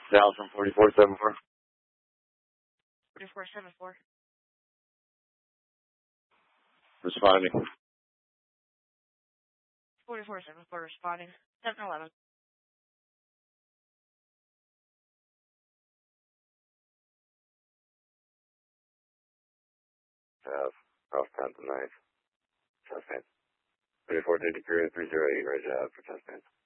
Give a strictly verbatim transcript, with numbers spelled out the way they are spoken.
Dallas from forty-four seven four. forty-four seven four. Responding. forty-four seven four responding. seven eleven. Have off time tonight. Test man. thirty-four thirty period three zero eight, right, uh, for test man.